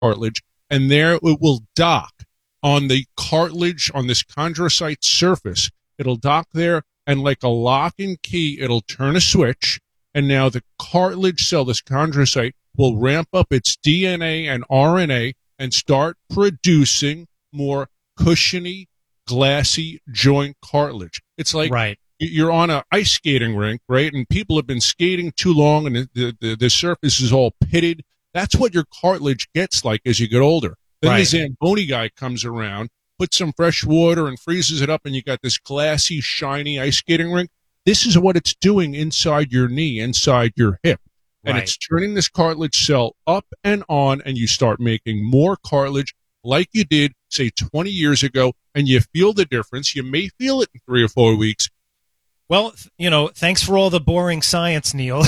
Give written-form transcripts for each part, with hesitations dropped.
cartilage, and there it will dock on the cartilage on this chondrocyte surface. It'll dock there, and like a lock and key, it'll turn a switch, and now the cartilage cell, this chondrocyte, will ramp up its DNA and RNA and start producing more cushiony, glassy joint cartilage. It's like you're on an ice skating rink, right? And people have been skating too long, and the surface is all pitted. That's what your cartilage gets like as you get older. Then the Zamboni guy comes around, puts some fresh water and freezes it up, and you got this glassy, shiny ice skating rink. This is what it's doing inside your knee, inside your hip. And it's turning this cartilage cell up and on, and you start making more cartilage like you did, say, 20 years ago, and you feel the difference. You may feel it in 3 or 4 weeks. Well, thanks for all the boring science, Neil.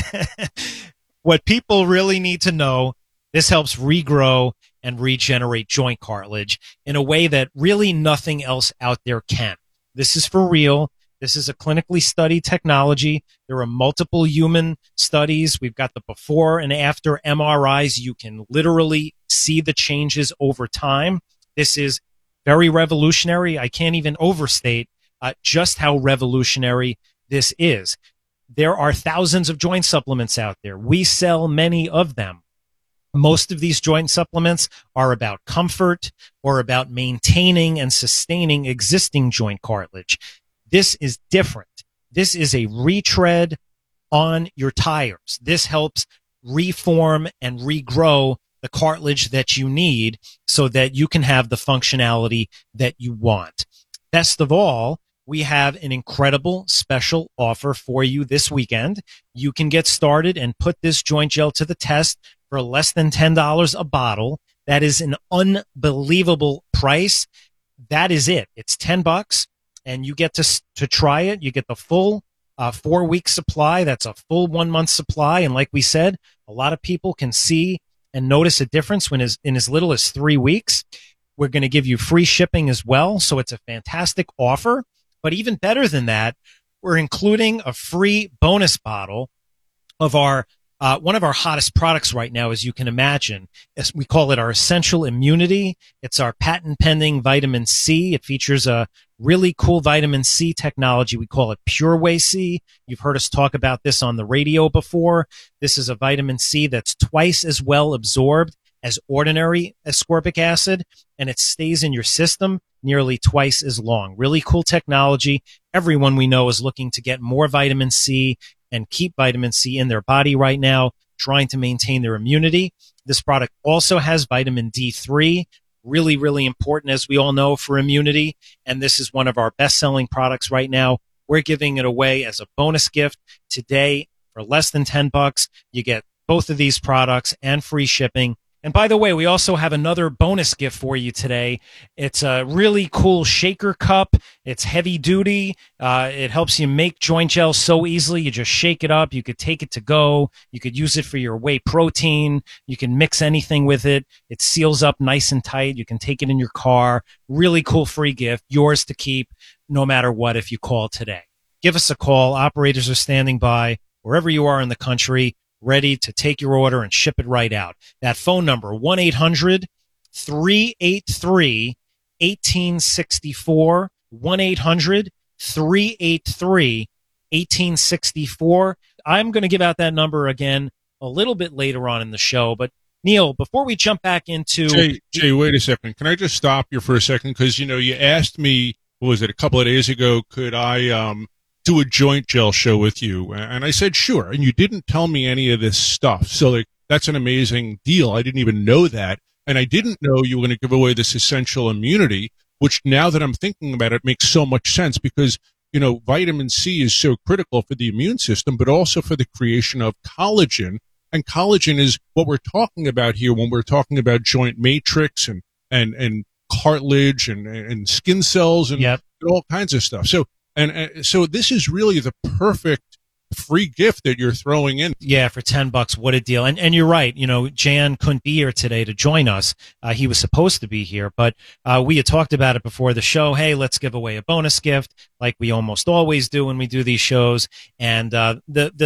What people really need to know, this helps regrow and regenerate joint cartilage in a way that really nothing else out there can. This is for real. This is a clinically studied technology. There are multiple human studies. We've got the before and after MRIs. You can literally see the changes over time. This is very revolutionary. I can't even overstate just how revolutionary this is. There are thousands of joint supplements out there. We sell many of them. Most of these joint supplements are about comfort or about maintaining and sustaining existing joint cartilage. This is different. This is a retread on your tires. This helps reform and regrow the cartilage that you need so that you can have the functionality that you want. Best of all, we have an incredible special offer for you this weekend. You can get started and put this joint gel to the test for less than $10 a bottle. That is an unbelievable price. That is it. It's $10. And you get to try it. You get the full 4-week supply. That's a full 1 month supply. And like we said, a lot of people can see and notice a difference in as little as 3 weeks. We're going to give you free shipping as well. So it's a fantastic offer. But even better than that, we're including a free bonus bottle of our one of our hottest products right now, as you can imagine. We call it our Essential Immunity. It's our patent pending vitamin C. It features a really cool vitamin C technology. We call it Pure Way C. You've heard us talk about this on the radio before. This is a vitamin C that's twice as well absorbed as ordinary ascorbic acid, and it stays in your system nearly twice as long. Really cool technology. Everyone we know is looking to get more vitamin C and keep vitamin C in their body right now, trying to maintain their immunity. This product also has vitamin D3, really, really important, as we all know, for immunity. And this is one of our best-selling products right now. We're giving it away as a bonus gift today for less than $10. You get both of these products and free shipping. And by the way, we also have another bonus gift for you today. It's a really cool shaker cup. It's heavy duty. It helps you make joint gel so easily. You just shake it up. You could take it to go. You could use it for your whey protein. You can mix anything with it. It seals up nice and tight. You can take it in your car. Really cool free gift. Yours to keep no matter what if you call today. Give us a call. Operators are standing by wherever you are in the country, ready to take your order and ship it right out. That phone number, 1-800-383-1864, 1-800-383-1864. I'm going to give out that number again a little bit later on in the show. But, Neil, before we jump back into... Jay, wait a second. Can I just stop you for a second? Because, you asked me, what was it, a couple of days ago, could I... do a joint gel show with you. And I said, sure. And you didn't tell me any of this stuff. So that's an amazing deal. I didn't even know that. And I didn't know you were going to give away this Essential Immunity, which now that I'm thinking about it makes so much sense because, vitamin C is so critical for the immune system, but also for the creation of collagen. And collagen is what we're talking about here when we're talking about joint matrix and cartilage and skin cells and all kinds of stuff. So this is really the perfect free gift that you're throwing in. Yeah, for $10, what a deal. And you're right. Jan couldn't be here today to join us. He was supposed to be here, but we had talked about it before the show. Hey, let's give away a bonus gift like we almost always do when we do these shows. And the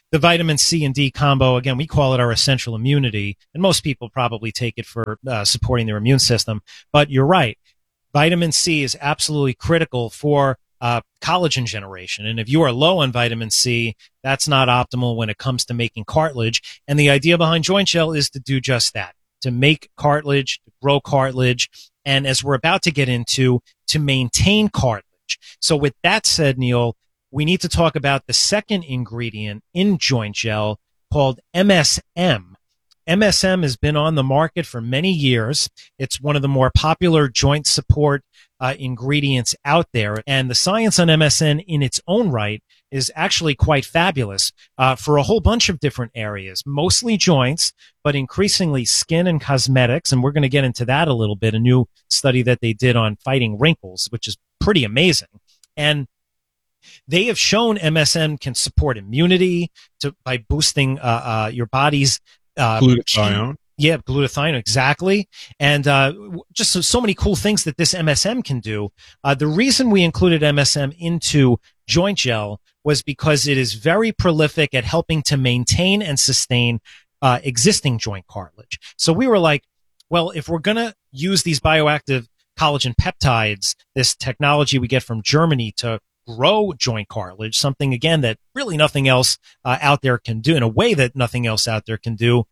the vitamin C and D combo, again, we call it our essential immunity, and most people probably take it for supporting their immune system. But you're right. Vitamin C is absolutely critical for collagen generation. And if you are low on vitamin C, that's not optimal when it comes to making cartilage. And the idea behind Joint Gel is to do just that, to make cartilage, to grow cartilage, and as we're about to get into, to maintain cartilage. So with that said, Neil, we need to talk about the second ingredient in Joint Gel called MSM. MSM has been on the market for many years. It's one of the more popular joint support ingredients out there. And the science on MSM in its own right is actually quite fabulous for a whole bunch of different areas, mostly joints, but increasingly skin and cosmetics. And we're going to get into that a little bit, a new study that they did on fighting wrinkles, which is pretty amazing. And they have shown MSM can support immunity by boosting your body's glutathione. Yeah, glutathione, exactly. And just so many cool things that this MSM can do. The reason we included MSM into Joint Gel was because it is very prolific at helping to maintain and sustain existing joint cartilage. So we were like, well, if we're going to use these bioactive collagen peptides, this technology we get from Germany to grow joint cartilage, something again that really nothing else out there can do, in a way that nothing else out there can do.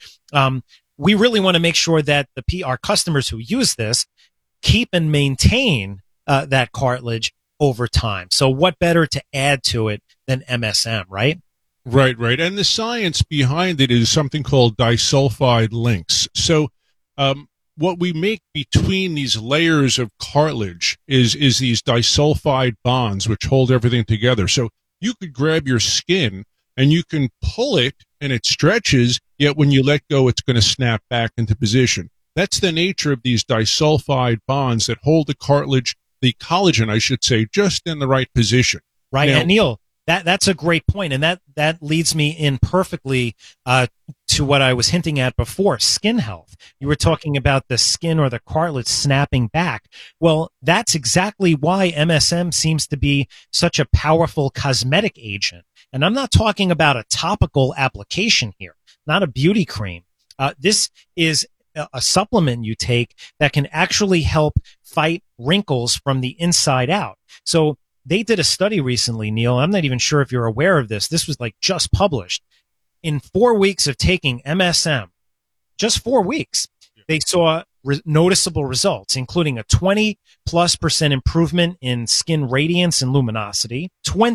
We really want to make sure that our customers who use this keep and maintain that cartilage over time. So what better to add to it than MSM, right? Right. And the science behind it is something called disulfide links. So what we make between these layers of cartilage is these disulfide bonds which hold everything together. So you could grab your skin and you can pull it and it stretches, yet when you let go, it's going to snap back into position. That's the nature of these disulfide bonds that hold the cartilage, the collagen, I should say, just in the right position. Right. Now, and Neil, that's a great point. And that leads me in perfectly to what I was hinting at before, skin health. You were talking about the skin or the cartilage snapping back. Well, that's exactly why MSM seems to be such a powerful cosmetic agent. And I'm not talking about a topical application here, not a beauty cream. This is a supplement you take that can actually help fight wrinkles from the inside out. So they did a study recently, Neil. I'm not even sure if you're aware of this. This was like just published. In 4 weeks of taking MSM, just 4 weeks, they saw noticeable results, including a 20+% improvement in skin radiance and luminosity,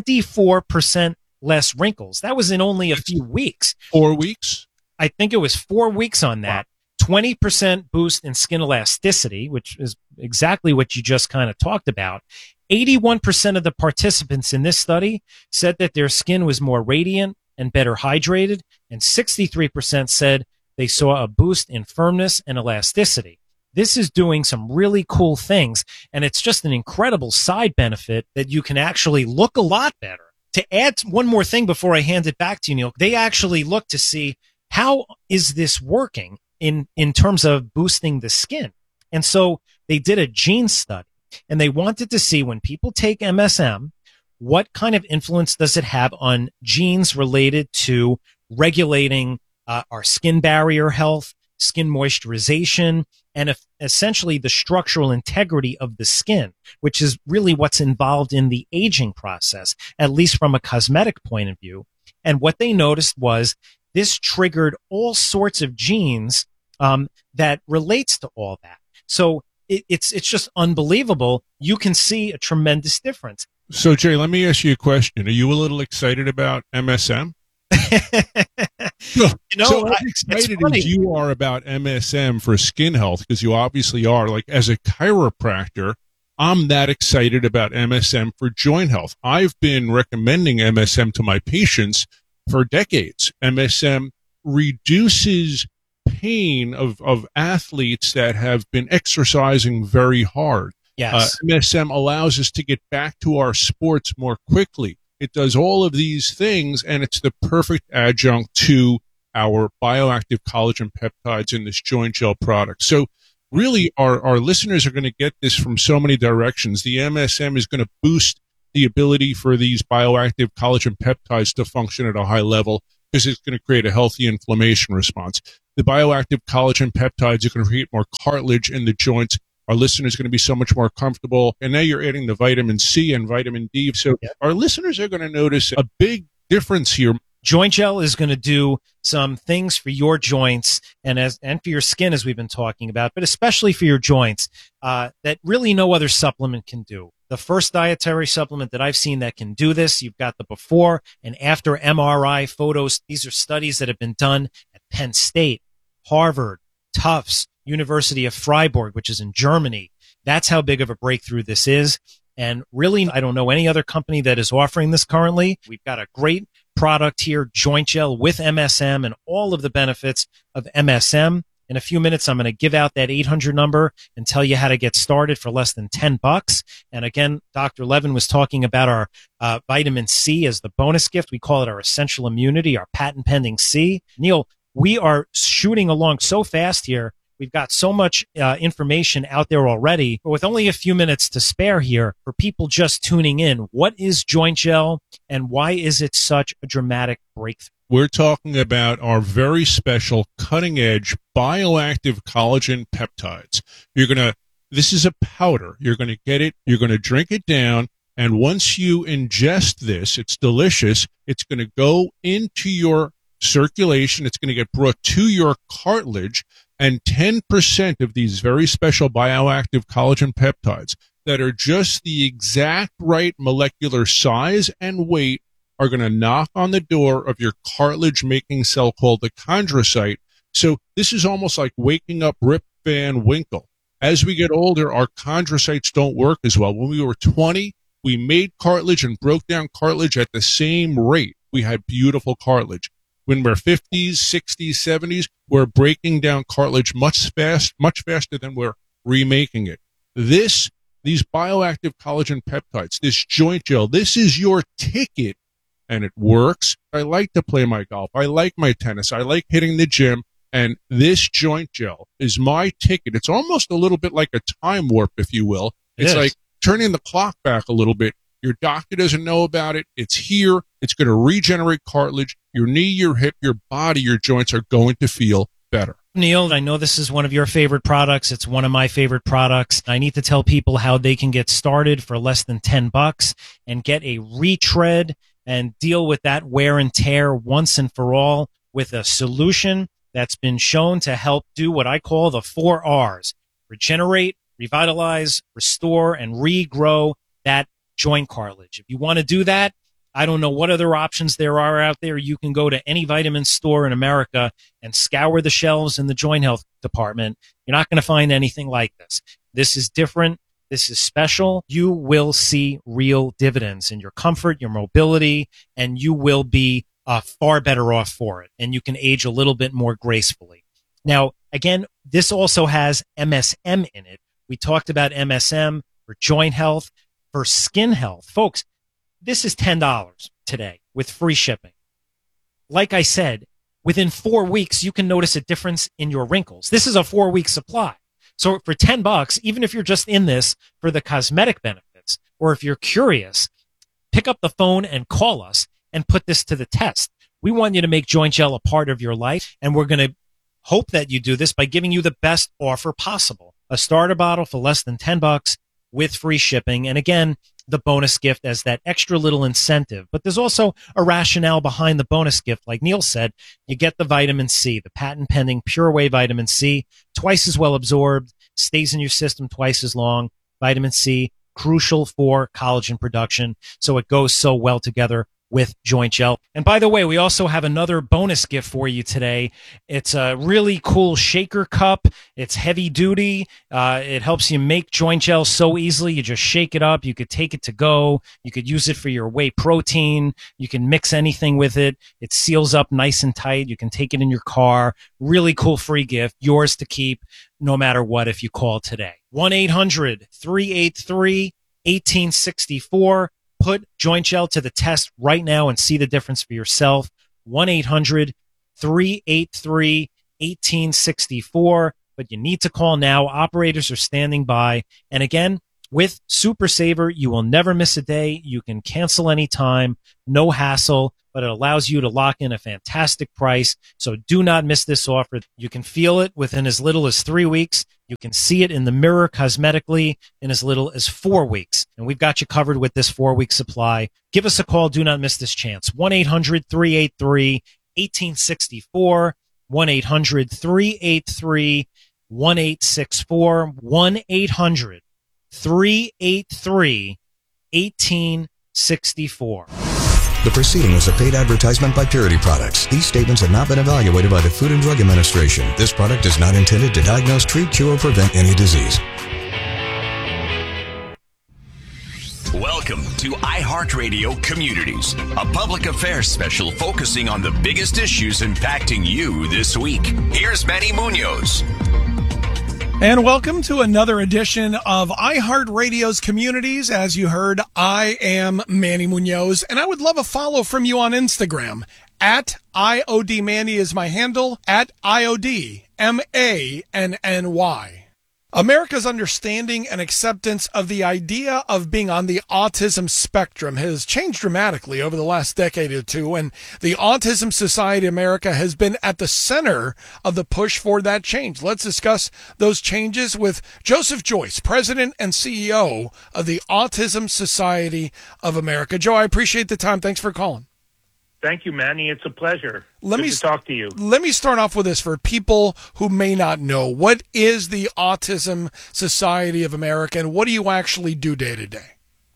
24% less wrinkles. That was in only a few weeks. 4 weeks? I think it was 4 weeks on that. Wow. 20% boost in skin elasticity, which is exactly what you just kind of talked about. 81% of the participants in this study said that their skin was more radiant and better hydrated, and 63% said they saw a boost in firmness and elasticity. This is doing some really cool things, and it's just an incredible side benefit that you can actually look a lot better. To add one more thing before I hand it back to you, Neil, they actually looked to see how is this working in terms of boosting the skin. And so they did a gene study, and they wanted to see when people take MSM, what kind of influence does it have on genes related to regulating our skin barrier health, skin moisturization, and essentially the structural integrity of the skin, which is really what's involved in the aging process, at least from a cosmetic point of view. And what they noticed was this triggered all sorts of genes that relates to all that. So it's just unbelievable. You can see a tremendous difference. So, Jay, let me ask you a question. Are you a little excited about MSM? So as excited as you are about MSM for skin health, because you obviously are, like as a chiropractor, I'm that excited about MSM for joint health. I've been recommending MSM to my patients for decades. MSM reduces pain of athletes that have been exercising very hard. Yes. MSM allows us to get back to our sports more quickly. It does all of these things, and it's the perfect adjunct to our bioactive collagen peptides in this Joint Gel product. So really, our listeners are going to get this from so many directions. The MSM is going to boost the ability for these bioactive collagen peptides to function at a high level. because it's going to create a healthy inflammation response. The bioactive collagen peptides are going to create more cartilage in the joints. Our listeners are going to be so much more comfortable. And now you're adding the vitamin C and vitamin D. So our listeners are going to notice a big difference here. Joint Gel is going to do some things for your joints and for your skin, as we've been talking about, but especially for your joints that really no other supplement can do. The first dietary supplement that I've seen that can do this, you've got the before and after MRI photos. These are studies that have been done at Penn State, Harvard, Tufts, University of Freiburg, which is in Germany. That's how big of a breakthrough this is. And really, I don't know any other company that is offering this currently. We've got a great product here, Joint Gel with MSM and all of the benefits of MSM. In a few minutes, I'm going to give out that 800 number and tell you how to get started for less than $10. And again, Dr. Levin was talking about our vitamin C as the bonus gift. We call it our essential immunity, our patent pending C. Neil, we are shooting along so fast here. We've got so much information out there already, but with only a few minutes to spare here for people just tuning in, what is Joint Gel and why is it such a dramatic breakthrough? We're talking about our very special cutting-edge bioactive collagen peptides. This is a powder. You're going to get it. You're going to drink it down. And once you ingest this, it's delicious. It's going to go into your circulation. It's going to get brought to your cartilage. And 10% of these very special bioactive collagen peptides that are just the exact right molecular size and weight are going to knock on the door of your cartilage-making cell called the chondrocyte. So this is almost like waking up Rip Van Winkle. As we get older, our chondrocytes don't work as well. When we were 20, we made cartilage and broke down cartilage at the same rate. We had beautiful cartilage. When we're 50s, 60s, 70s, we're breaking down cartilage much faster than we're remaking it. These bioactive collagen peptides, this Joint Gel, this is your ticket, and it works. I like to play my golf. I like my tennis. I like hitting the gym, and this Joint Gel is my ticket. It's almost a little bit like a time warp, if you will. It's like turning the clock back a little bit. Your doctor doesn't know about it. It's here. It's going to regenerate cartilage. Your knee, your hip, your body, your joints are going to feel better. Neil, I know this is one of your favorite products. It's one of my favorite products. I need to tell people how they can get started for less than $10 and get a retread and deal with that wear and tear once and for all with a solution that's been shown to help do what I call the 4 R's: regenerate, revitalize, restore, and regrow that joint cartilage. If you want to do that, I don't know what other options there are out there. You can go to any vitamin store in America and scour the shelves in the joint health department. You're not going to find anything like this. This is different. This is special. You will see real dividends in your comfort, your mobility, and you will be far better off for it. And you can age a little bit more gracefully. Now, again, this also has MSM in it. We talked about MSM for joint health, for skin health. Folks, this is $10 today with free shipping. Like I said, within 4 weeks, you can notice a difference in your wrinkles. This is a 4-week supply. So for $10, even if you're just in this for the cosmetic benefits, or if you're curious, pick up the phone and call us and put this to the test. We want you to make Joint Gel a part of your life, and we're going to hope that you do this by giving you the best offer possible. A starter bottle for less than $10 with free shipping. And again, the bonus gift as that extra little incentive. But there's also a rationale behind the bonus gift. Like Neil said, you get the vitamin C, the patent pending Pure Whey vitamin C, twice as well absorbed, stays in your system twice as long. Vitamin C, crucial for collagen production. So it goes so well together with Joint Gel. And by the way, we also have another bonus gift for you today. It's a really cool shaker cup. It's heavy duty. It helps you make Joint Gel so easily. You just shake it up. You could take it to go. You could use it for your whey protein. You can mix anything with it. It seals up nice and tight. You can take it in your car. Really cool free gift. Yours to keep no matter what if you call today. 1-800-383-1864. Put Joint Gel to the test right now and see the difference for yourself. 1-800-383-1864. But you need to call now. Operators are standing by. And again, With Super Saver, you will never miss a day. You can cancel anytime, no hassle, but it allows you to lock in a fantastic price. So do not miss this offer. You can feel it within as little as 3 weeks. You can see it in the mirror cosmetically in as little as 4 weeks. And we've got you covered with this 4-week supply. Give us a call. Do not miss this chance. 1-800-383-1864. 1-800-383-1864. 1-800-383-1864. The proceeding was a paid advertisement by Purity Products. These statements have not been evaluated by the Food and Drug Administration. This product is not intended to diagnose, treat, cure, or prevent any disease. Welcome to iHeartRadio Communities, a public affairs special focusing on the biggest issues impacting you this week. Here's Manny Munoz. And welcome to another edition of iHeartRadio's Communities. As you heard, I am Manny Munoz, and I would love a follow from you on Instagram. At IODManny is my handle, at IODMANNY. America's understanding and acceptance of the idea of being on the autism spectrum has changed dramatically over the last decade or two, and the Autism Society of America has been at the center of the push for that change. Let's discuss those changes with Joseph Joyce, President and CEO of the Autism Society of America. Joe, I appreciate the time. Thanks for calling. Thank you, Manny. It's a pleasure. Good to talk to you. Let me start off with this for people who may not know. What is the Autism Society of America, and what do you actually do day to day?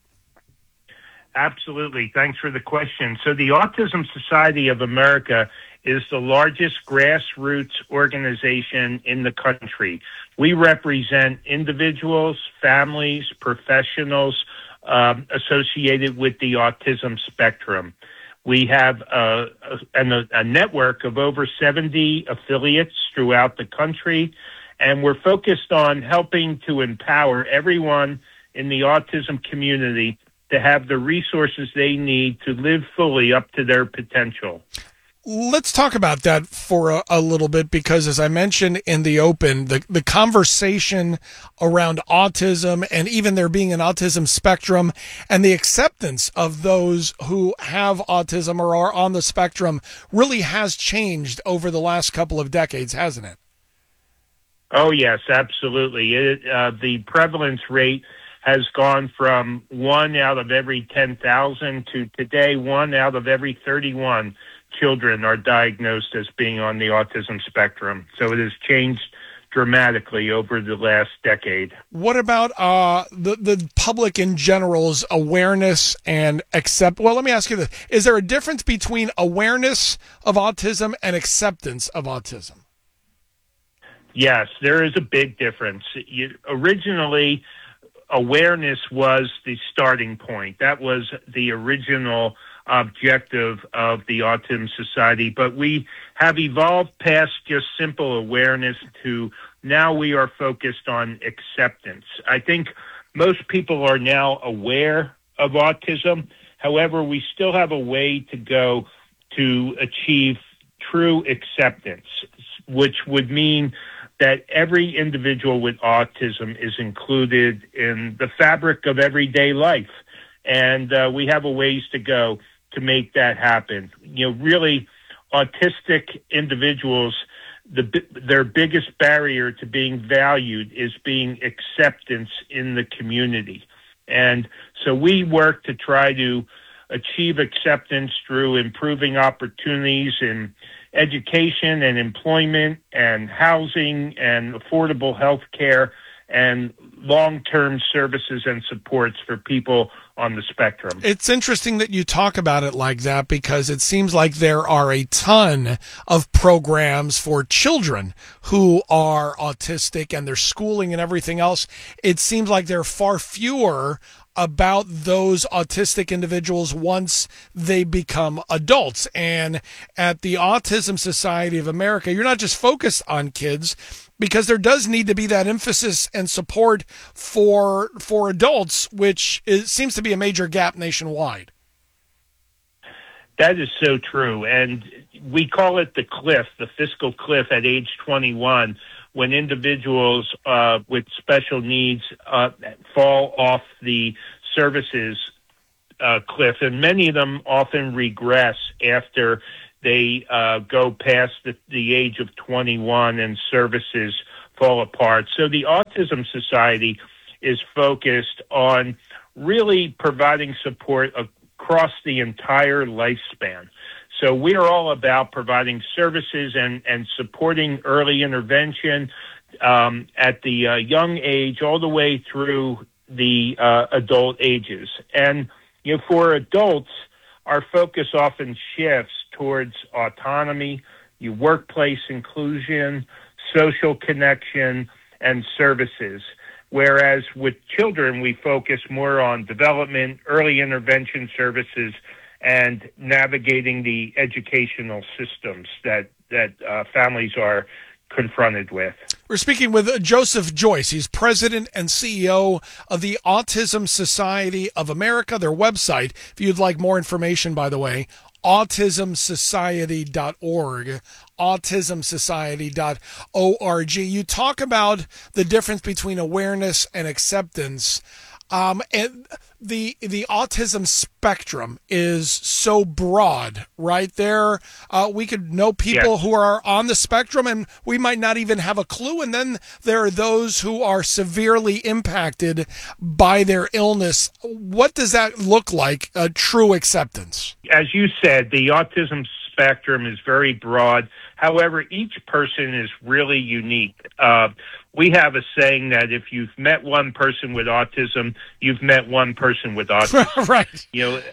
Absolutely. Thanks for the question. So the Autism Society of America is the largest grassroots organization in the country. We represent individuals, families, professionals associated with the autism spectrum. We have a network of over 70 affiliates throughout the country, and we're focused on helping to empower everyone in the autism community to have the resources they need to live fully up to their potential. Let's talk about that for a little bit, because as I mentioned in the open, the conversation around autism and even there being an autism spectrum and the acceptance of those who have autism or are on the spectrum really has changed over the last couple of decades, hasn't it? Oh, yes, absolutely. The prevalence rate has gone from 1 out of every 10,000 to today 1 out of every 31 children are diagnosed as being on the autism spectrum. So it has changed dramatically over the last decade. What about the public in general's awareness and well, let me ask you this. Is there a difference between awareness of autism and acceptance of autism? Yes, there is a big difference. Originally, awareness was the starting point. That was the original objective of the Autism Society, but we have evolved past just simple awareness to now we are focused on acceptance. I think most people are now aware of autism. However, we still have a way to go to achieve true acceptance, which would mean that every individual with autism is included in the fabric of everyday life. And we have a ways to go to make that happen. Really, autistic individuals, their biggest barrier to being valued is being acceptance in the community. And so we work to try to achieve acceptance through improving opportunities in education and employment and housing and affordable health care and long-term services and supports for people on the spectrum. It's interesting that you talk about it like that, because it seems like there are a ton of programs for children who are autistic and their schooling and everything else. It seems like there are far fewer about those autistic individuals once they become adults. And at the Autism Society of America, you're not just focused on kids, because there does need to be that emphasis and support for adults, which seems to be a major gap nationwide. That is so true. And we call it the cliff, the fiscal cliff at age 21, when individuals with special needs fall off the services cliff, and many of them often regress after they go past the age of 21 and services fall apart. So the Autism Society is focused on really providing support across the entire lifespan. So we are all about providing services and supporting early intervention at the young age all the way through the adult ages. And for adults, our focus often shifts towards autonomy, workplace inclusion, social connection, and services. Whereas with children, we focus more on development, early intervention services, and navigating the educational systems that families are confronted with. We're speaking with Joseph Joyce. He's president and CEO of the Autism Society of America, their website. If you'd like more information, by the way, autismsociety.org, autismsociety.org. You talk about the difference between awareness and acceptance. And the autism spectrum is so broad, right? There, we could know people who are on the spectrum and we might not even have a clue. And then there are those who are severely impacted by their illness. What does that look like, true acceptance? As you said, the autism spectrum is very broad. However, each person is really unique. We have a saying that if you've met one person with autism, you've met one person with autism. Right.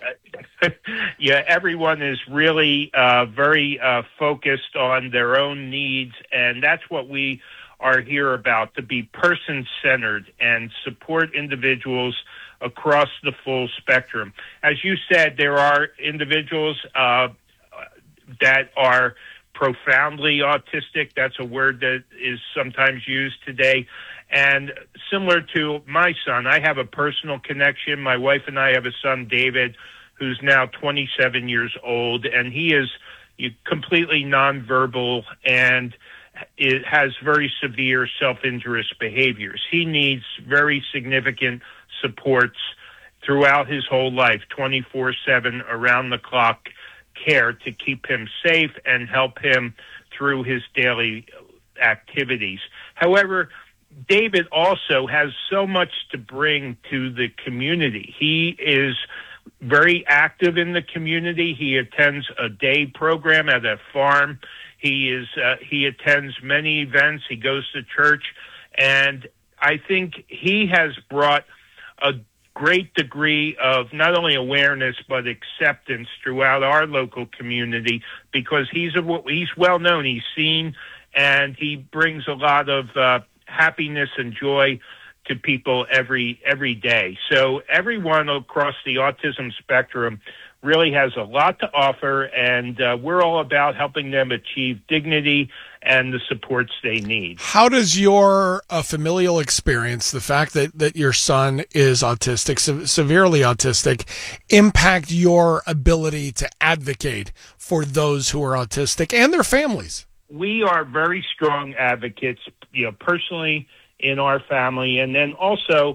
Everyone is really very focused on their own needs, and that's what we are here about, to be person-centered and support individuals across the full spectrum. As you said, there are individuals that are profoundly autistic. That's a word that is sometimes used today. And similar to my son, I have a personal connection. My wife and I have a son, David, who's now 27 years old, and he is completely nonverbal and it has very severe self-injurious behaviors. He needs very significant supports throughout his whole life, 24/7, around-the-clock care to keep him safe and help him through his daily activities. However, David also has so much to bring to the community. He is very active in the community. He attends a day program at a farm. He attends many events. He goes to church. And I think he has brought a great degree of not only awareness but acceptance throughout our local community, because he's well known, he's seen, and he brings a lot of happiness and joy to people every day. So everyone across the autism spectrum really has a lot to offer, and we're all about helping them achieve dignity and the supports they need. How does your familial experience, the fact that your son is autistic, severely autistic, impact your ability to advocate for those who are autistic and their families? We are very strong advocates, personally in our family, and then also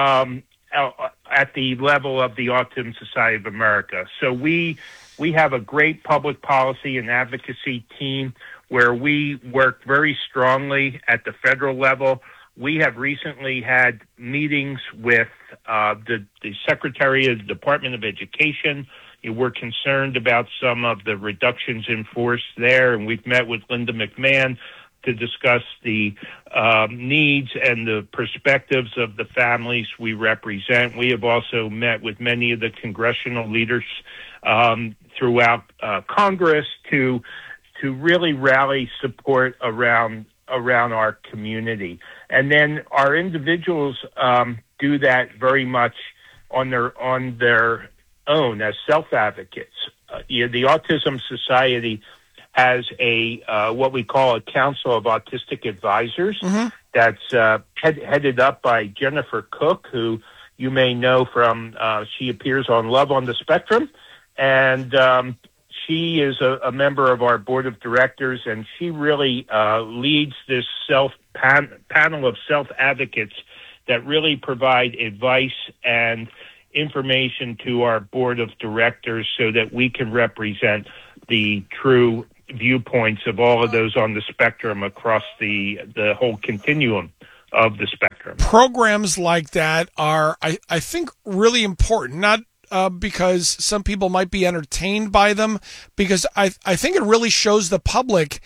at the level of the Autism Society of America. So we have a great public policy and advocacy team where we work very strongly at the federal level. We have recently had meetings with the Secretary of the Department of Education. We're concerned about some of the reductions in force there, and we've met with Linda McMahon to discuss the needs and the perspectives of the families we represent. We have also met with many of the congressional leaders throughout Congress to really rally support around our community. And then our individuals do that very much on their own as self-advocates. The Autism Society has a what we call a Council of Autistic Advisors that's headed up by Jennifer Cook, who you may know from she appears on Love on the Spectrum, and She is a member of our board of directors, and she really leads this panel of self-advocates that really provide advice and information to our board of directors so that we can represent the true viewpoints of all of those on the spectrum across the whole continuum of the spectrum. Programs like that are, I think, really important, not because some people might be entertained by them, because I think it really shows the public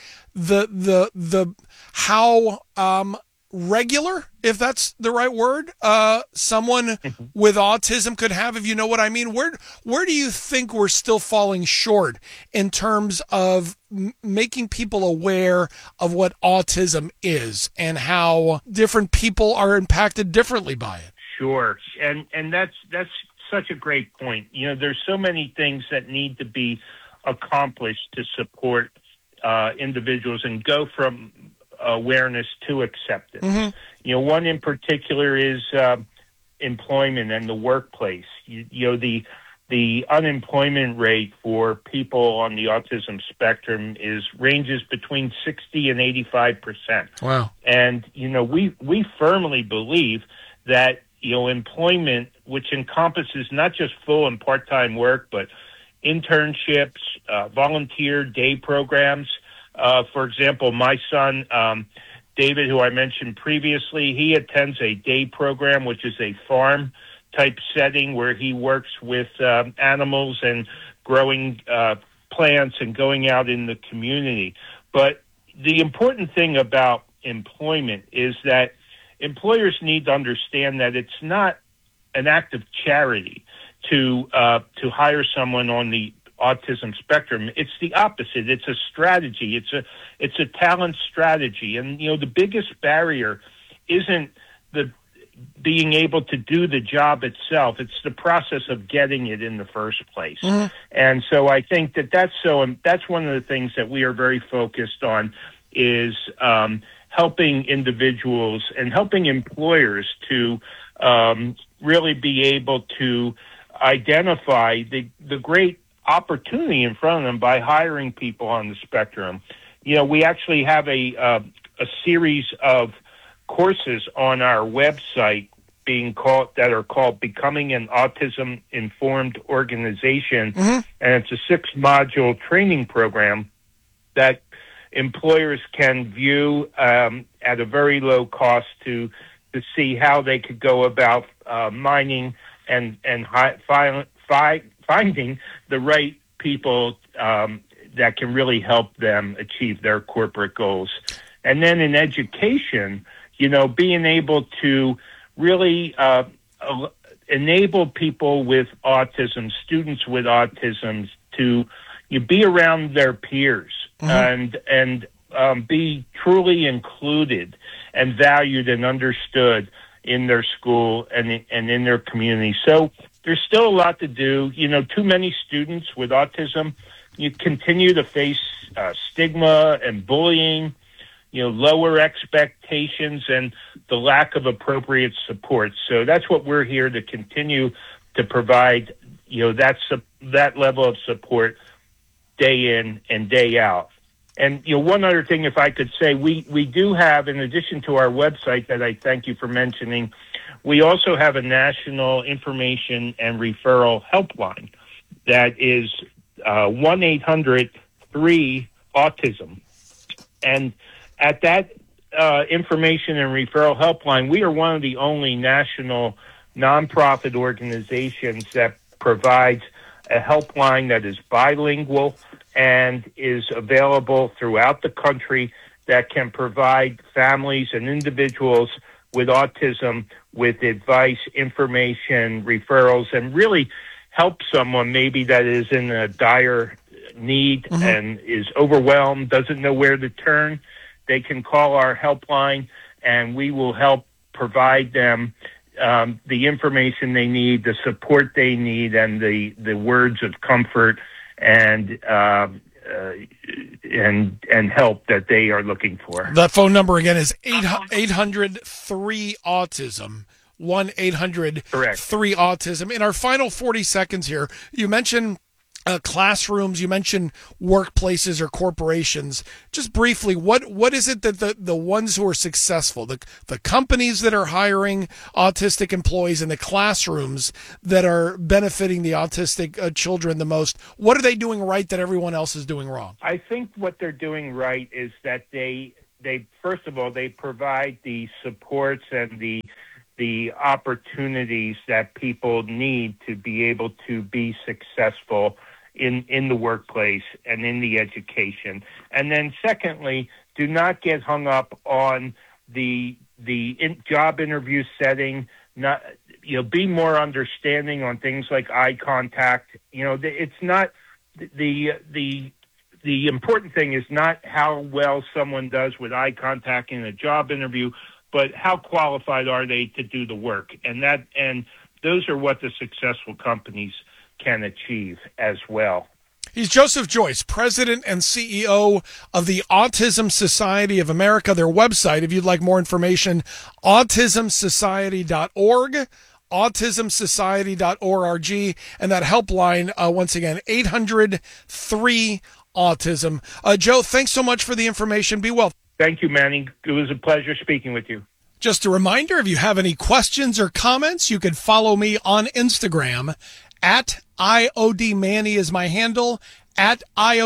the how regular, if that's the right word, someone with autism could have, if you know what I mean. Where do you think we're still falling short in terms of making people aware of what autism is and how different people are impacted differently by it? Sure, and that's such a great point. You know, there's so many things that need to be accomplished to support individuals and go from awareness to acceptance. Mm-hmm. You know, one in particular is employment and the workplace. You know, the unemployment rate for people on the autism spectrum ranges between 60 and 85%. Wow. And, you know, we firmly believe that, you know, employment, which encompasses not just full and part-time work, but internships, volunteer day programs. For example, my son, David, who I mentioned previously, he attends a day program, which is a farm type setting where he works with animals and growing plants and going out in the community. But the important thing about employment is that employers need to understand that it's not an act of charity to hire someone on the autism spectrum. It's the opposite. It's a strategy. It's a talent strategy. And, you know, the biggest barrier isn't the being able to do the job itself. It's the process of getting it in the first place. Mm-hmm. And so I think that's one of the things that we are very focused on is helping individuals and helping employers to really be able to identify the great opportunity in front of them by hiring people on the spectrum. You know, we actually have a series of courses on our website that are called Becoming an Autism Informed Organization. Mm-hmm. And it's a 6-module training program that employers can view at a very low cost to see how they could go about mining and finding the right people that can really help them achieve their corporate goals. And then in education, you know, being able to really enable people with autism, students with autism, to be around their peers. Mm-hmm. and be truly included and valued and understood in their school and in their community. So there's still a lot to do. You know, too many students with autism, you continue to face stigma and bullying, you know, lower expectations and the lack of appropriate support. So that's what we're here to continue to provide, you know, that level of support day in and day out. And, you know, one other thing, if I could say, we do have, in addition to our website that I thank you for mentioning, we also have a national information and referral helpline that is 1-800-3-AUTISM. And at that information and referral helpline, we are one of the only national nonprofit organizations that provides a helpline that is bilingual and is available throughout the country that can provide families and individuals with autism with advice, information, referrals, and really help someone maybe that is in a dire need mm-hmm. and is overwhelmed, doesn't know where to turn. They can call our helpline, and we will help provide them the information they need, the support they need, and the words of comfort and help that they are looking for. That phone number again is 800-3-AUTISM. 1-800-3-AUTISM. In our final 40 seconds here, you mentioned classrooms, you mentioned workplaces or corporations. Just briefly, what is it that the ones who are successful, the companies that are hiring autistic employees and the classrooms that are benefiting the autistic children the most, what are they doing right that everyone else is doing wrong? I think what they're doing right is that they first of all, they provide the supports and the opportunities that people need to be able to be successful in the workplace and in the education. And then secondly, do not get hung up on the job interview setting. Not, be more understanding on things like eye contact. It's not the important thing is not how well someone does with eye contact in a job interview, but how qualified are they to do the work? And those are what the successful companies can achieve as well. He's Joseph Joyce, President and CEO of the Autism Society of America. Their website, if you'd like more information, autismsociety.org, autismsociety.org, and that helpline, once again, 800-3-AUTISM. Joe, thanks so much for the information. Be well. Thank you, Manny. It was a pleasure speaking with you. Just a reminder, if you have any questions or comments, you can follow me on Instagram at IODManny is my handle, at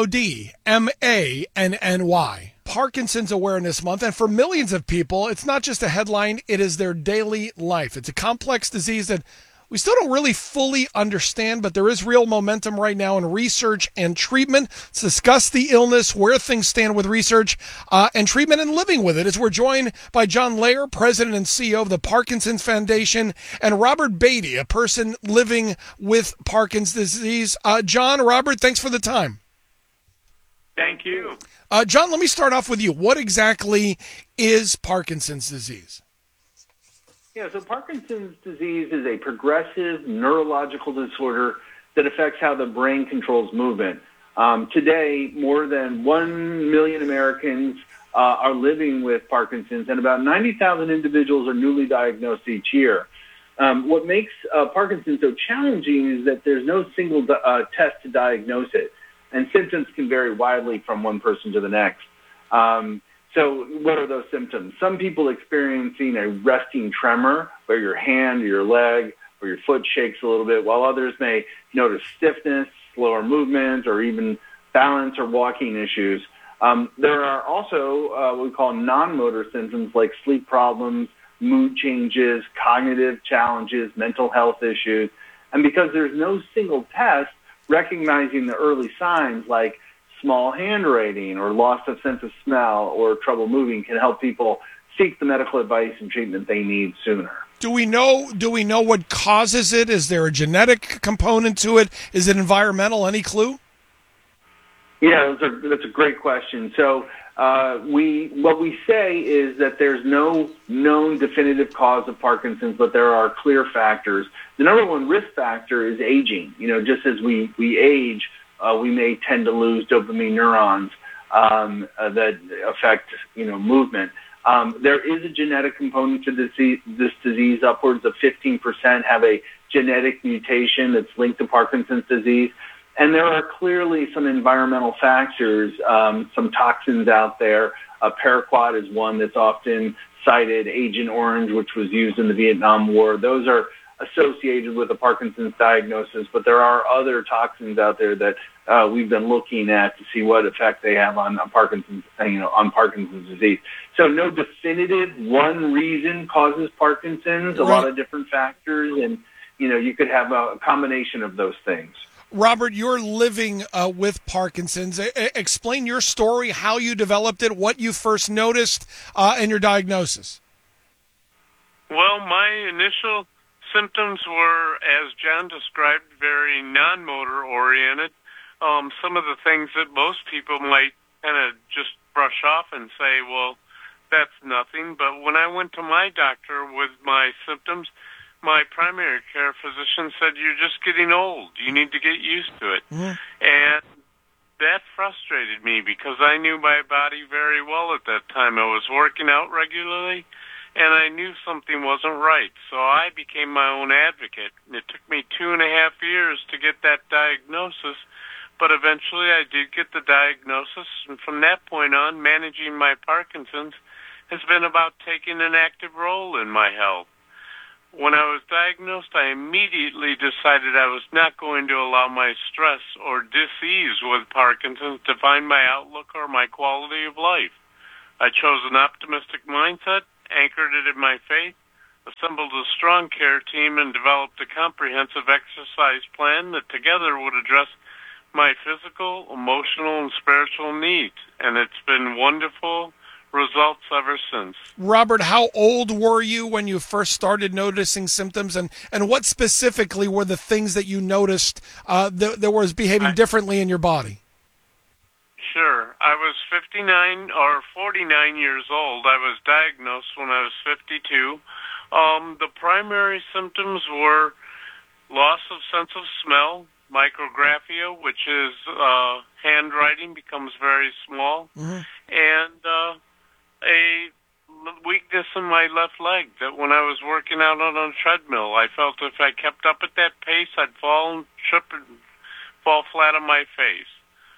IODMANNY. Parkinson's Awareness Month, and for millions of people, it's not just a headline, it is their daily life. It's a complex disease that we still don't really fully understand, but there is real momentum right now in research and treatment. Let's discuss the illness, where things stand with research and treatment, and living with it, as we're joined by John Layer, President and CEO of the Parkinson's Foundation, and Robert Beatty, a person living with Parkinson's disease. John, Robert, thanks for the time. Thank you. John, let me start off with you. What exactly is Parkinson's disease? Yeah, so Parkinson's disease is a progressive neurological disorder that affects how the brain controls movement. Today, more than 1 million Americans are living with Parkinson's, and about 90,000 individuals are newly diagnosed each year. What makes Parkinson's so challenging is that there's no single test to diagnose it, and symptoms can vary widely from one person to the next. So what are those symptoms? Some people experiencing a resting tremor where your hand or your leg or your foot shakes a little bit, while others may notice stiffness, slower movement, or even balance or walking issues. There are also what we call non-motor symptoms like sleep problems, mood changes, cognitive challenges, mental health issues. And because there's no single test, recognizing the early signs like small handwriting or loss of sense of smell or trouble moving can help people seek the medical advice and treatment they need sooner. Do we know what causes it? Is there a genetic component to it? Is it environmental? Any clue? Yeah, that's a great question. So what we say is that there's no known definitive cause of Parkinson's, but there are clear factors. The number one risk factor is aging. Just as we age, we may tend to lose dopamine neurons that affect, movement. There is a genetic component to this disease. Upwards of 15% have a genetic mutation that's linked to Parkinson's disease. And there are clearly some environmental factors, some toxins out there. Paraquat is one that's often cited, Agent Orange, which was used in the Vietnam War. Those are associated with a Parkinson's diagnosis, but there are other toxins out there that we've been looking at to see what effect they have on Parkinson's, on Parkinson's disease. So no definitive one reason causes Parkinson's, a lot of different factors, and you could have a combination of those things. Robert, you're living with Parkinson's. Explain your story, how you developed it, what you first noticed, and your diagnosis. Well, my initial symptoms were, as John described, very non-motor oriented. Some of the things that most people might kind of just brush off and say, well, that's nothing. But when I went to my doctor with my symptoms, my primary care physician said, you're just getting old. You need to get used to it. Mm-hmm. And that frustrated me because I knew my body very well at that time. I was working out regularly, and I knew something wasn't right. So I became my own advocate. It took me 2.5 years to get that diagnosis, but eventually I did get the diagnosis, and from that point on, managing my Parkinson's has been about taking an active role in my health. When I was diagnosed, I immediately decided I was not going to allow my stress or disease with Parkinson's define my outlook or my quality of life. I chose an optimistic mindset, anchored it in my faith, assembled a strong care team, and developed a comprehensive exercise plan that together would address my physical, emotional, and spiritual needs. And it's been wonderful results ever since. Robert, how old were you when you first started noticing symptoms, and what specifically were the things that you noticed that was behaving differently in your body? Sure. I was 59 or 49 years old. I was diagnosed when I was 52. The primary symptoms were loss of sense of smell, micrographia, which is handwriting becomes very small, and a weakness in my left leg, that when I was working out on a treadmill, I felt if I kept up at that pace, I'd fall and trip and fall flat on my face.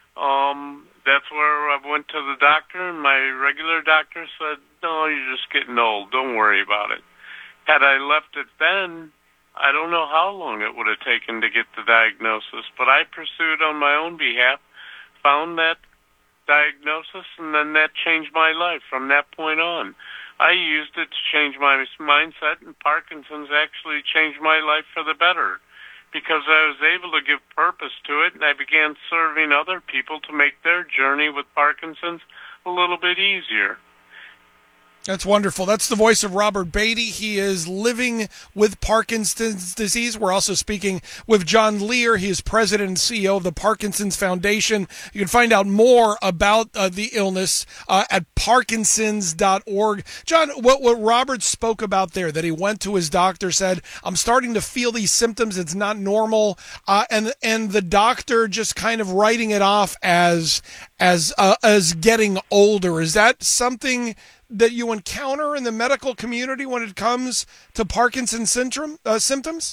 That's where I went to the doctor, and my regular doctor said, "No, you're just getting old. Don't worry about it." Had I left it then, I don't know how long it would have taken to get the diagnosis, but I pursued on my own behalf, found that diagnosis, and then that changed my life from that point on. I used it to change my mindset, and Parkinson's actually changed my life for the better because I was able to give purpose to it, and I began serving other people to make their journey with Parkinson's a little bit easier. That's wonderful. That's the voice of Robert Beatty. He is living with Parkinson's disease. We're also speaking with John Lear. He is president and CEO of the Parkinson's Foundation. You can find out more about the illness at parkinsons.org. John, what Robert spoke about there, that he went to his doctor, said, "I'm starting to feel these symptoms. It's not normal." And the doctor just kind of writing it off as getting older. Is that something that you encounter in the medical community when it comes to Parkinson's syndrome symptoms?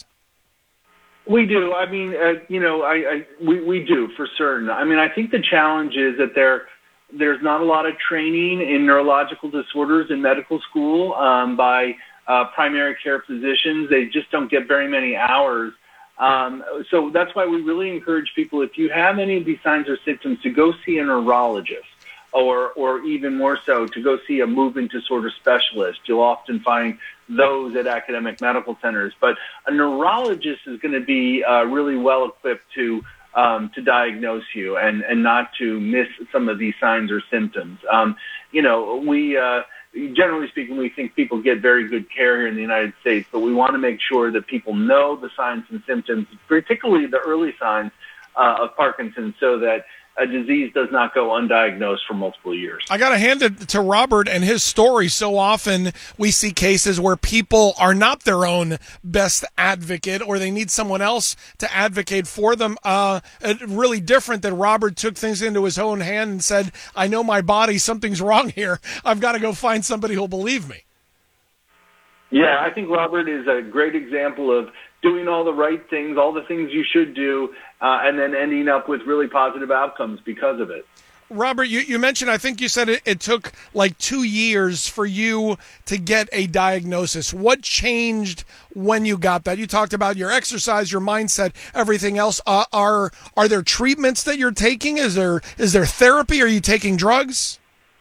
We do. I mean, we do for certain. I mean, I think the challenge is that there's not a lot of training in neurological disorders in medical school by primary care physicians. They just don't get very many hours. So that's why we really encourage people, if you have any of these signs or symptoms, to go see a neurologist. Or even more so, to go see a movement disorder specialist. You'll often find those at academic medical centers. But a neurologist is going to be really well equipped to diagnose you and not to miss some of these signs or symptoms. We generally speaking, we think people get very good care here in the United States, but we want to make sure that people know the signs and symptoms, particularly the early signs of Parkinson's, so that a disease does not go undiagnosed for multiple years. I got to hand it to Robert and his story. So often we see cases where people are not their own best advocate, or they need someone else to advocate for them. Really different that Robert took things into his own hand and said, "I know my body, something's wrong here. I've got to go find somebody who'll believe me." Yeah, I think Robert is a great example of doing all the right things, all the things you should do, and then ending up with really positive outcomes because of it. Robert, you mentioned, I think you said it took like 2 years for you to get a diagnosis. What changed when you got that? You talked about your exercise, your mindset, everything else. Are there treatments that you're taking? Is there therapy? Are you taking drugs?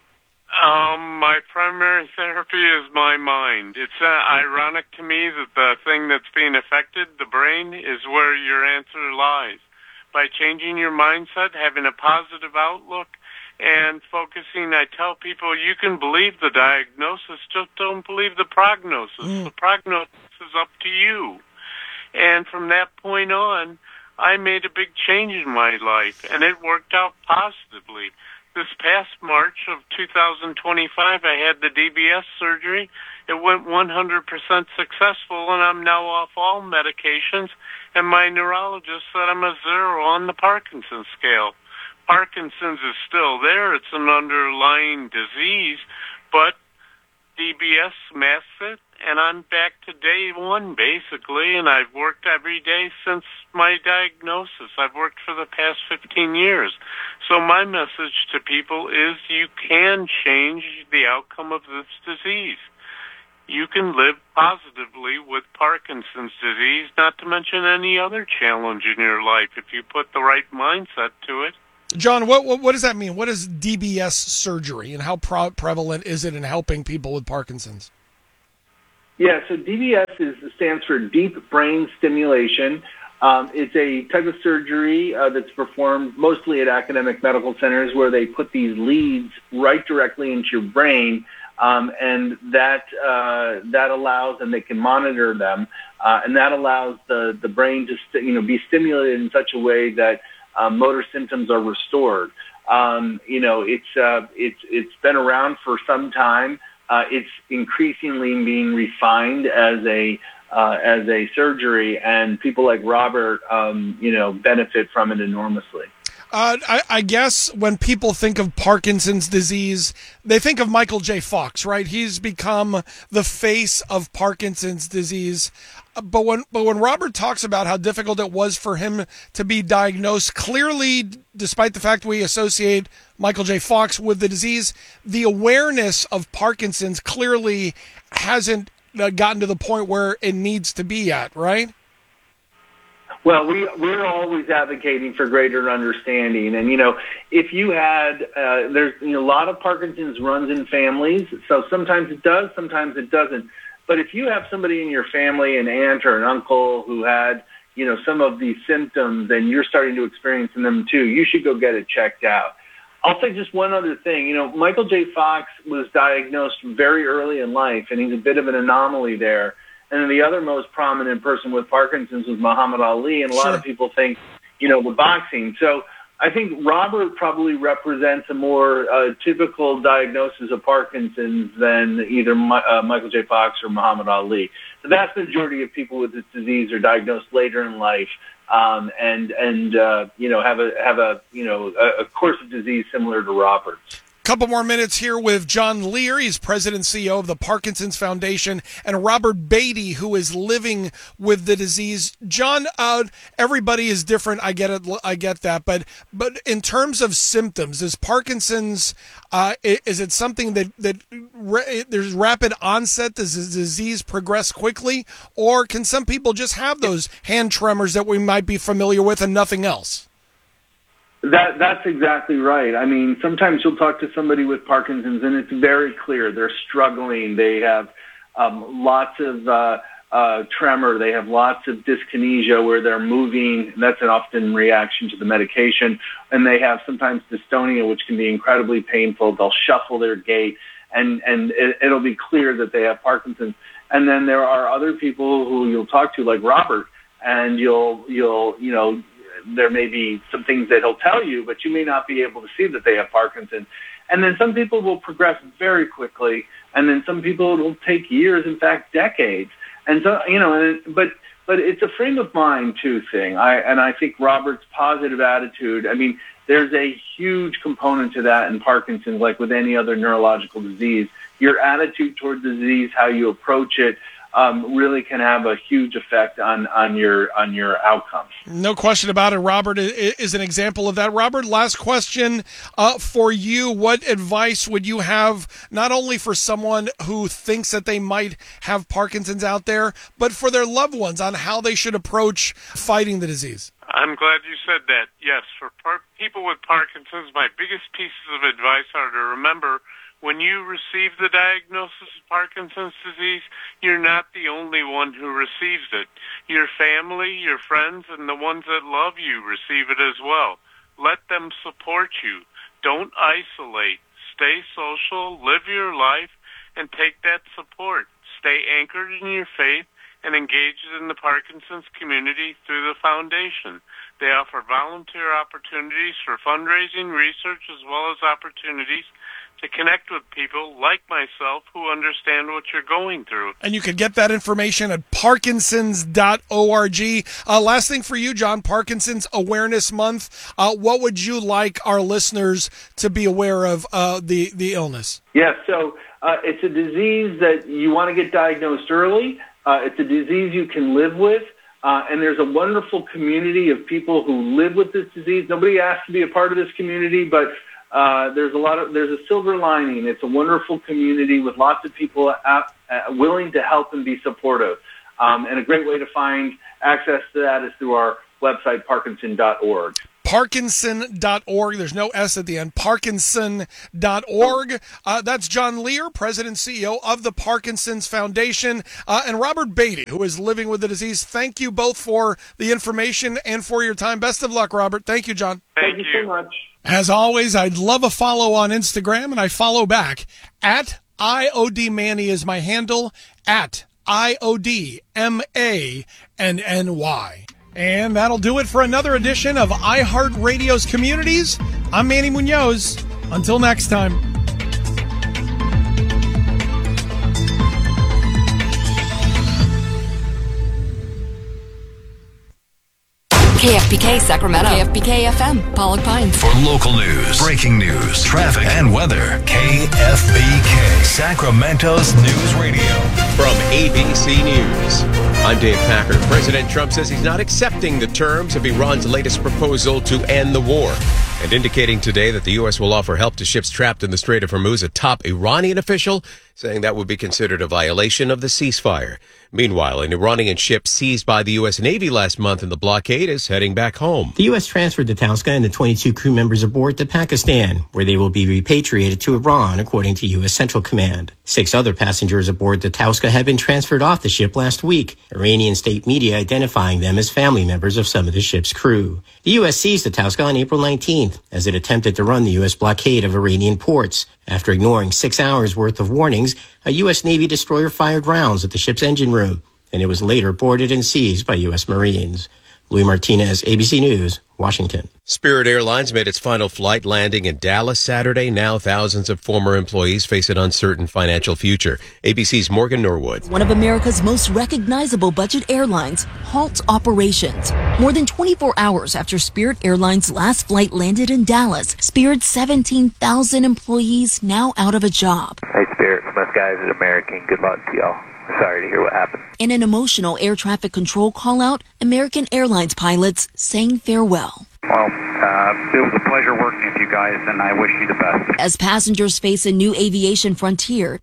My primary therapy is my mind. It's ironic to me that the thing that's being affected, the brain, is where your answer lies. By changing your mindset, having a positive outlook, and focusing, I tell people, you can believe the diagnosis, just don't believe the prognosis. The prognosis is up to you. And from that point on, I made a big change in my life, and it worked out positively. This past March of 2025, I had the DBS surgery. It went 100% successful, and I'm now off all medications, and my neurologist said I'm a 0 on the Parkinson's scale. Parkinson's is still there. It's an underlying disease, but DBS masks it, and I'm back to day one, basically, and I've worked every day since my diagnosis. I've worked for the past 15 years. So my message to people is you can change the outcome of this disease. You can live positively with Parkinson's disease, not to mention any other challenge in your life if you put the right mindset to it. John, what does that mean? What is DBS surgery, and how prevalent is it in helping people with Parkinson's? Yeah, so DBS stands for deep brain stimulation. It's a type of surgery that's performed mostly at academic medical centers where they put these leads right directly into your brain, and that allows, and they can monitor them, and that allows the brain to be stimulated in such a way that motor symptoms are restored. It's been around for some time. It's increasingly being refined as a surgery, and people like Robert, benefit from it enormously. I guess when people think of Parkinson's disease, they think of Michael J. Fox, right? He's become the face of Parkinson's disease. But when Robert talks about how difficult it was for him to be diagnosed, clearly, despite the fact we associate Michael J. Fox with the disease, the awareness of Parkinson's clearly hasn't gotten to the point where it needs to be at, right? Well, we're always advocating for greater understanding. And, if you had, there's a lot of Parkinson's runs in families. So sometimes it does, sometimes it doesn't. But if you have somebody in your family, an aunt or an uncle who had, some of these symptoms and you're starting to experience them too, you should go get it checked out. I'll say just one other thing. Michael J. Fox was diagnosed very early in life, and he's a bit of an anomaly there. And then the other most prominent person with Parkinson's was Muhammad Ali, and a lot of people think, with boxing. So I think Robert probably represents a more typical diagnosis of Parkinson's than either Michael J. Fox or Muhammad Ali. The vast majority of people with this disease are diagnosed later in life, and have a course of disease similar to Robert's. Couple more minutes here with John Lear. He's president and CEO of the Parkinson's Foundation, and Robert Beatty, who is living with the disease. John, everybody is different. I get it. I get that. But in terms of symptoms, is Parkinson's, is it something that there's rapid onset? Does the disease progress quickly? Or can some people just have those hand tremors that we might be familiar with and nothing else? That's exactly right. I mean, sometimes you'll talk to somebody with Parkinson's, and it's very clear they're struggling. They have lots of tremor. They have lots of dyskinesia where they're moving. That's an often reaction to the medication. And they have sometimes dystonia, which can be incredibly painful. They'll shuffle their gait, and it'll be clear that they have Parkinson's. And then there are other people who you'll talk to, like Robert, and you'll there may be some things that he'll tell you, but you may not be able to see that they have Parkinson's. And then some people will progress very quickly, and then some people will take years, in fact, decades. And so, but it's a frame of mind too thing. I think Robert's positive attitude, I mean, there's a huge component to that in Parkinson's, like with any other neurological disease. Your attitude toward the disease, how you approach it, really can have a huge effect on your outcomes. No question about it. Robert is an example of that. Robert, last question for you. What advice would you have not only for someone who thinks that they might have Parkinson's out there, but for their loved ones on how they should approach fighting the disease? I'm glad you said that. Yes, for people with Parkinson's, my biggest pieces of advice are to remember when you receive the diagnosis of Parkinson's disease, you're not the only one who receives it. Your family, your friends, and the ones that love you receive it as well. Let them support you. Don't isolate. Stay social, live your life, and take that support. Stay anchored in your faith and engaged in the Parkinson's community through the foundation. They offer volunteer opportunities for fundraising, research, as well as opportunities to connect with people like myself who understand what you're going through. And you can get that information at parkinsons.org. Last thing for you, John, Parkinson's Awareness Month. What would you like our listeners to be aware of the illness? Yeah, so it's a disease that you want to get diagnosed early. It's a disease you can live with. And there's a wonderful community of people who live with this disease. Nobody asked to be a part of this community, but there's a silver lining. It's a wonderful community with lots of people willing to help and be supportive. And a great way to find access to that is through our website, Parkinson.org. Parkinson.org. There's no S at the end. Parkinson.org. That's John Lear, President and CEO of the Parkinson's Foundation, and Robert Beatty, who is living with the disease. Thank you both for the information and for your time. Best of luck, Robert. Thank you, John. Thank you so much. As always, I'd love a follow on Instagram, and I follow back. At IODManny is my handle, at IODMANNY. And that'll do it for another edition of iHeartRadio's Communities. I'm Manny Munoz. Until next time. KFBK Sacramento, KFBK FM, Pollock Pines. For local news, breaking news, traffic, and weather, KFBK, Sacramento's news radio. From ABC News, I'm Dave Packard. President Trump says he's not accepting the terms of Iran's latest proposal to end the war, and indicating today that the U.S. will offer help to ships trapped in the Strait of Hormuz. A top Iranian official saying that would be considered a violation of the ceasefire. Meanwhile, an Iranian ship seized by the U.S. Navy last month in the blockade is heading back home. The U.S. transferred the Tauska and the 22 crew members aboard to Pakistan, where they will be repatriated to Iran, according to U.S. Central Command. 6 other passengers aboard the Tauska had been transferred off the ship last week, Iranian state media identifying them as family members of some of the ship's crew. The U.S. seized the Tauska on April 19th as it attempted to run the U.S. blockade of Iranian ports. After ignoring 6 hours worth of warnings, a U.S. Navy destroyer fired rounds at the ship's engine room, and it was later boarded and seized by U.S. Marines. Louis Martinez, ABC News, Washington. Spirit Airlines made its final flight landing in Dallas Saturday. Now thousands of former employees face an uncertain financial future. ABC's Morgan Norwood. One of America's most recognizable budget airlines halts operations. More than 24 hours after Spirit Airlines' last flight landed in Dallas, Spirit's 17,000 employees now out of a job. Hey, Spirit, from us guys at American, good luck to y'all. Sorry to hear what happened. In an emotional air traffic control call-out, American Airlines pilots saying farewell. Well, it was a pleasure working with you guys, and I wish you the best. As passengers face a new aviation frontier.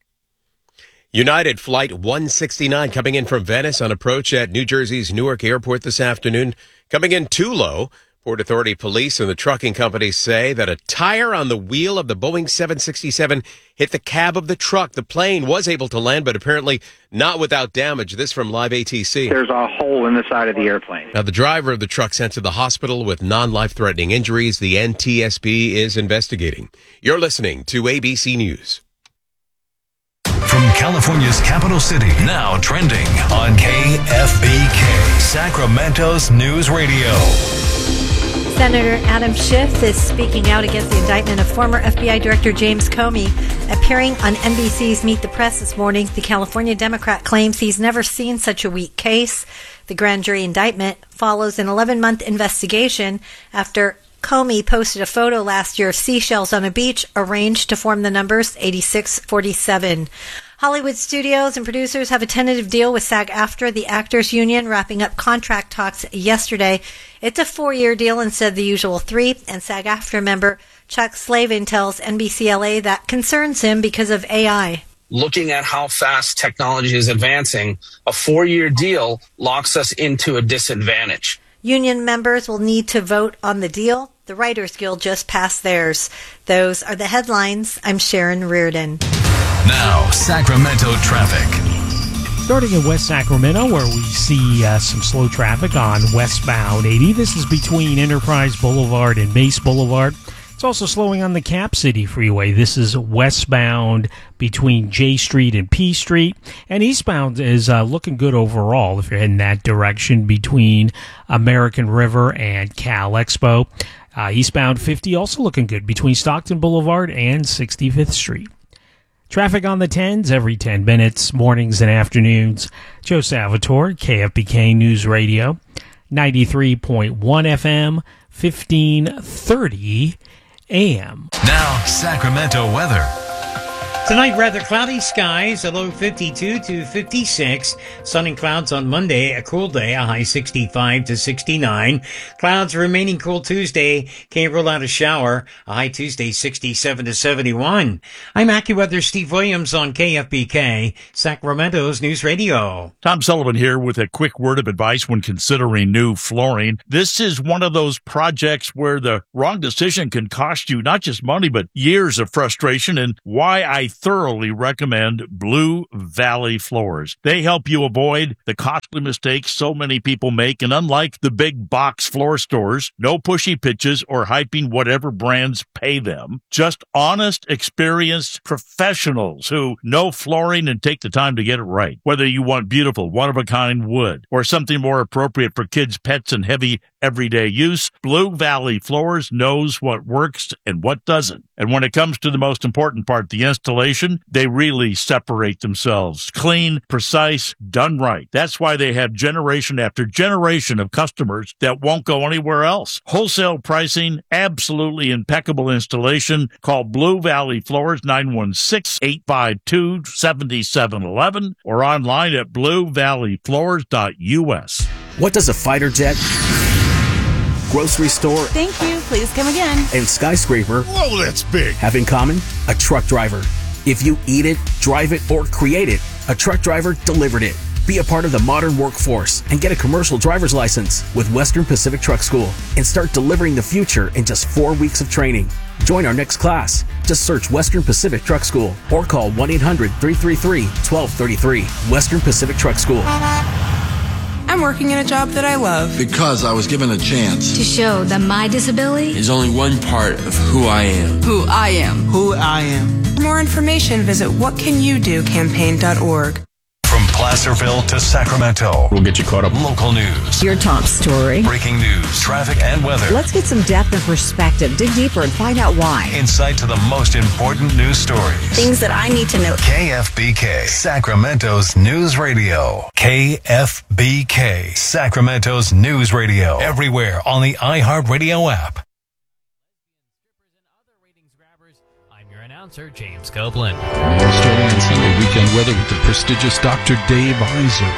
United Flight 169 coming in from Venice on approach at New Jersey's Newark Airport this afternoon. Coming in too low. Port Authority police and the trucking companies say that a tire on the wheel of the Boeing 767 hit the cab of the truck. The plane was able to land, but apparently not without damage. This from Live ATC. There's a hole in the side of the airplane. Now, the driver of the truck sent to the hospital with non-life-threatening injuries. The NTSB is investigating. You're listening to ABC News. From California's capital city, now trending on KFBK, Sacramento's news radio. Senator Adam Schiff is speaking out against the indictment of former FBI Director James Comey. Appearing on NBC's Meet the Press this morning, the California Democrat claims he's never seen such a weak case. The grand jury indictment follows an 11-month investigation after Comey posted a photo last year of seashells on a beach arranged to form the numbers 8647. Hollywood studios and producers have a tentative deal with SAG-AFTRA, the actors union, wrapping up contract talks yesterday. It's a 4-year deal instead of the usual 3, and SAG-AFTRA member Chuck Slavin tells NBCLA that concerns him because of AI. Looking at how fast technology is advancing, a 4-year deal locks us into a disadvantage. Union members will need to vote on the deal. The Writers Guild just passed theirs. Those are the headlines. I'm Sharon Reardon. Now, Sacramento traffic. Starting in West Sacramento, where we see some slow traffic on westbound 80. This is between Enterprise Boulevard and Mace Boulevard. It's also slowing on the Cap City Freeway. This is westbound between J Street and P Street. And eastbound is looking good overall if you're heading that direction between American River and Cal Expo. Eastbound 50 also looking good between Stockton Boulevard and 65th Street. Traffic on the 10s every 10 minutes, mornings and afternoons. Joe Salvatore, KFBK News Radio, 93.1 FM, 1530 AM. Now, Sacramento weather. Tonight, rather cloudy skies, a low 52 to 56. Sun and clouds on Monday, a cool day, a high 65 to 69. Clouds remaining cool Tuesday, can't rule out a shower, a high Tuesday 67 to 71. I'm AccuWeather Steve Williams on KFBK, Sacramento's News Radio. Tom Sullivan here with a quick word of advice when considering new flooring. This is one of those projects where the wrong decision can cost you not just money, but years of frustration, and why I thoroughly recommend Blue Valley Floors. They help you avoid the costly mistakes so many people make, and unlike the big box floor stores, no pushy pitches or hyping whatever brands pay them. Just honest, experienced professionals who know flooring and take the time to get it right. Whether you want beautiful, one-of-a-kind wood or something more appropriate for kids, pets, and heavy everyday use, Blue Valley Floors knows what works and what doesn't. And when it comes to the most important part, the installation, they really separate themselves. Clean, precise, done right. That's why they have generation after generation of customers that won't go anywhere else. Wholesale pricing, absolutely impeccable installation. Call Blue Valley Floors 916-852-7711 or online at bluevalleyfloors.us. What does a fighter jet, grocery store, thank you, please come again, and skyscraper, whoa, that's big, have in common? A truck driver. If you eat it, drive it, or create it, a truck driver delivered it. Be a part of the modern workforce and get a commercial driver's license with Western Pacific Truck School and start delivering the future in just 4 weeks of training. Join our next class. Just search Western Pacific Truck School or call 1-800-333-1233. Western Pacific Truck School. I'm working in a job that I love. Because I was given a chance. To show that my disability is only one part of who I am. Who I am. Who I am. For more information, visit whatcanyoudocampaign.org. From Placerville to Sacramento, we'll get you caught up. Local news. Your top story. Breaking news, traffic, and weather. Let's get some depth and perspective. Dig deeper and find out why. Insight to the most important news stories. Things that I need to know. KFBK, Sacramento's News Radio. KFBK, Sacramento's News Radio. Everywhere on the iHeartRadio app. James Copeland. Starting on Sunday weekend weather with the prestigious Dr. Dave Iser.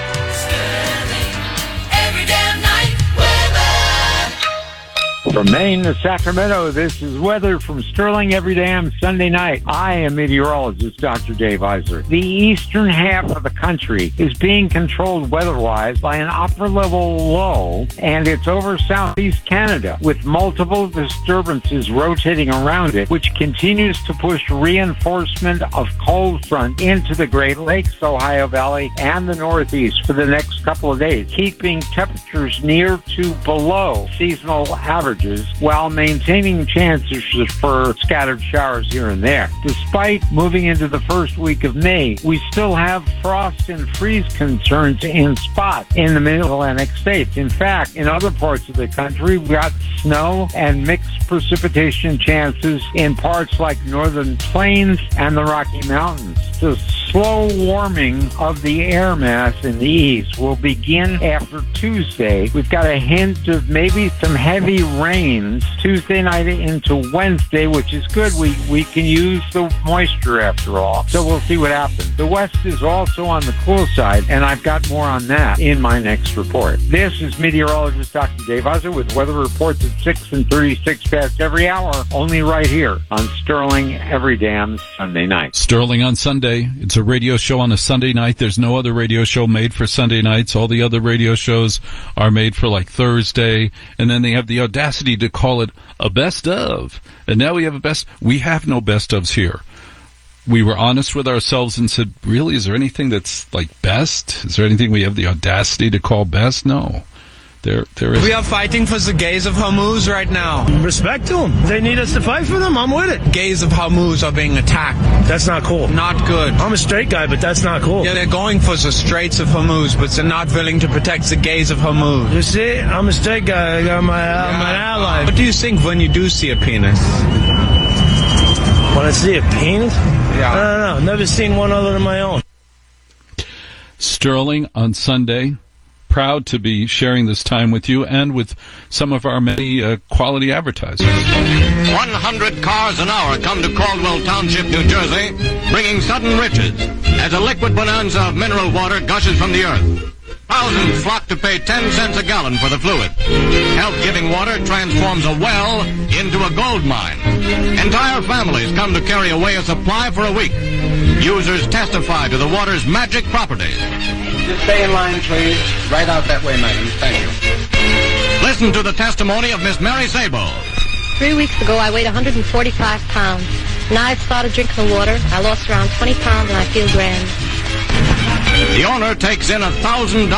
From Maine to Sacramento, this is weather from Sterling every damn Sunday night. I am meteorologist Dr. Dave Iser. The eastern half of the country is being controlled weather-wise by an upper-level low, and it's over southeast Canada with multiple disturbances rotating around it, which continues to push reinforcement of cold front into the Great Lakes, Ohio Valley, and the Northeast for the next couple of days, keeping temperatures near to below seasonal averages while maintaining chances for scattered showers here and there. Despite moving into the first week of May, we still have frost and freeze concerns in spots in the mid-Atlantic states. In fact, in other parts of the country, we've got snow and mixed precipitation chances in parts like northern plains and the Rocky Mountains. The slow warming of the air mass in the east will begin after Tuesday. We've got a hint of maybe some heavy rains Tuesday night into Wednesday, which is good. We can use the moisture after all. So we'll see what happens. The west is also on the cool side, and I've got more on that in my next report. This is meteorologist Dr. Dave Iser with weather reports at 6 and 36 past every hour, only right here on Sterling every damn Sunday night. Sterling on Sunday. It's a radio show on a Sunday night. There's no other radio show made for Sunday nights. All the other radio shows are made for like Thursday, and then they have the audacity to call it a best of. And now we have a best. We have no best ofs here. We were honest with ourselves and said, really, is there anything that's like best? Is there anything we have the audacity to call best? No. There is. We are fighting for the gays of Hormuz right now. Respect to them. They need us to fight for them. I'm with it. Gays of Hormuz are being attacked. That's not cool. Not good. I'm a straight guy, but that's not cool. Yeah, they're going for the Straits of Hormuz, but they're not willing to protect the gays of Hormuz. You see, I'm a straight guy. I got my ally. What do you think when you do see a penis? When I see a penis? Yeah. I don't know. Never seen one other than my own. Sterling on Sunday. proud to be sharing this time with you and with some of our many quality advertisers. 100 cars an hour come to Caldwell Township, New Jersey, bringing sudden riches as a liquid bonanza of mineral water gushes from the earth. Thousands flock to pay 10 cents a gallon for the fluid. Health-giving water transforms a well into a gold mine. Entire families come to carry away a supply for a week. Users testify to the water's magic properties. Just stay in line, please. Right out that way, madam. Thank you. Listen to the testimony of Miss Mary Sabo. 3 weeks ago, I weighed 145 pounds. Now I've started drinking the water. I lost around 20 pounds, and I feel grand. The owner takes in $1,000